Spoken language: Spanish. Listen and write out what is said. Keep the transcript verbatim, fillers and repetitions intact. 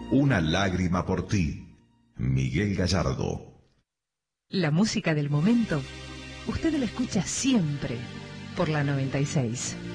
Una lágrima por ti, Miguel Gallardo. La música del momento, usted la escucha siempre por la noventa y seis.